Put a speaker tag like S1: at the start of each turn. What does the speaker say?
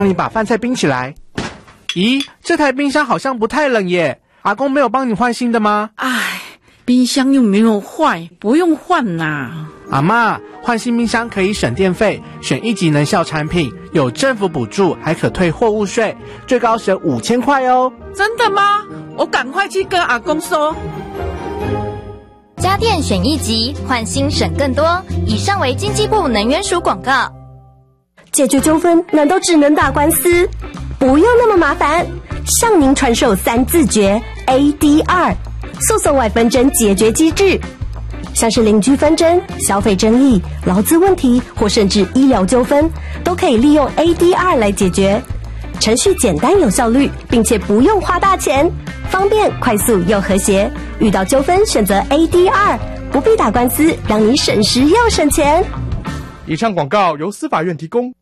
S1: 帮你把饭菜冰起来。咦，这台冰箱好像不太冷耶，阿公没有帮你换新的吗？
S2: 唉，冰箱又没有坏，不用换啦。
S1: 阿嬷，换新冰箱可以省电费，选1级能效产品，有政府补助，还可退货物税，最高省5000块哦。
S2: 真的吗？我赶快去跟阿公说。
S3: 家电选1级，换新省更多。以上为经济部能源署广告。
S4: 解决纠纷难道只能打官司？不用那么麻烦，向您传授3字诀 ADR 诉讼外纷争解决机制，像是邻居纷争、消费争议、劳资问题或甚至医疗纠纷，都可以利用 ADR 来解决。程序简单有效率，并且不用花大钱，方便、快速又和谐。遇到纠纷选择 ADR， 不必打官司，让你省时又省钱。
S5: 以上广告由司法院提供。